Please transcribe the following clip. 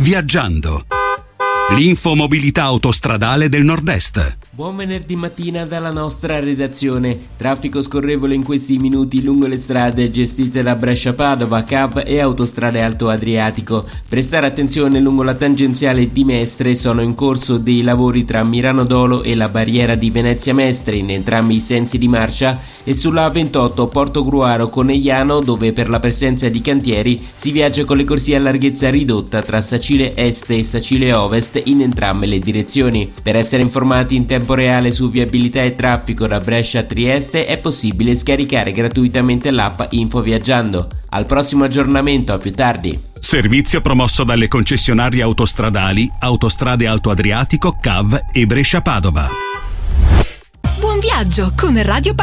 Viaggiando. L'infomobilità autostradale del Nord-Est. Buon venerdì mattina dalla nostra redazione. Traffico scorrevole in questi minuti lungo le strade gestite da Brescia-Padova, CAV e Autostrade Alto Adriatico. Prestare attenzione lungo la tangenziale di Mestre, sono in corso dei lavori tra Mirano Dolo e la barriera di Venezia Mestre in entrambi i sensi di marcia, e sulla A28 Portogruaro Conegliano, dove per la presenza di cantieri si viaggia con le corsie a larghezza ridotta tra Sacile Est e Sacile Ovest in entrambe le direzioni. Per essere informati in tempo reale su viabilità e traffico da Brescia a Trieste è possibile scaricare gratuitamente l'app Info Viaggiando. Al prossimo aggiornamento, a più tardi. Servizio promosso dalle concessionarie autostradali Autostrade Alto Adriatico, CAV e Brescia Padova. Buon viaggio con Radio